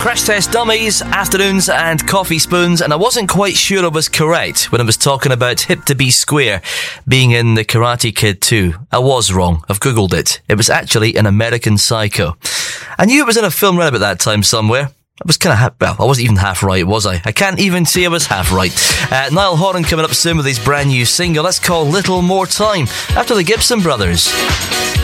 Crash Test Dummies, Afternoons and Coffee Spoons, and I wasn't quite sure I was correct when I was talking about Hip to Be Square being in The Karate Kid 2. I was wrong. I've googled it. It was actually in American Psycho. I knew it was in a film around about that time somewhere. I was kind of I wasn't even half right, was I? I can't even say I was half right. Niall Horan coming up soon with his brand new single. That's called Little More Time, after the Gibson Brothers.